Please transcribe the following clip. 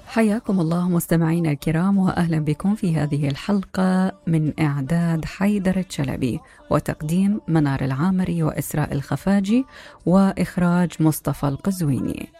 حياكم الله مستمعينا الكرام، وأهلا بكم في هذه الحلقة من إعداد حيدر الشلبي وتقديم منار العامري وإسراء الخفاجي وإخراج مصطفى القزويني.